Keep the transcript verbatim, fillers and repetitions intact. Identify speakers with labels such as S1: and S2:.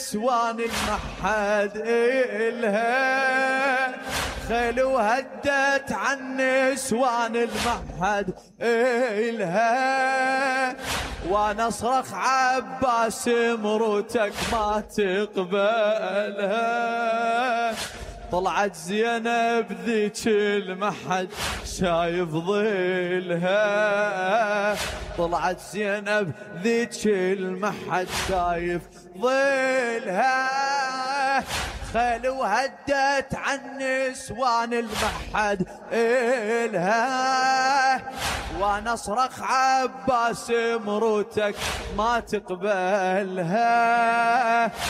S1: النسوان المحد إلها، خيل وهدت عن نسوان المحد إلها، وانا اصرخ عباس مرتك ما تقبلها. طلعت زينب ذيك المحد شايف ظلها، طلعت زينب ذيك المحد شايف ظلها، خيل وهدت عن نسوان المحد إلها، وانا اصرخ عباس مرتك ما تقبلها.